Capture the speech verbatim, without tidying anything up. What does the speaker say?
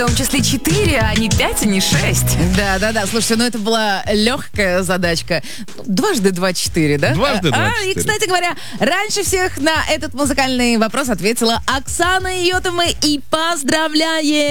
В том числе четыре, а не пять, и не шесть. Да-да-да, слушайте, ну это была легкая задачка. Дважды два четыре, да? Дважды два А, четыре. и, кстати говоря, раньше всех на этот музыкальный вопрос ответила Оксана Йотова. И поздравляем!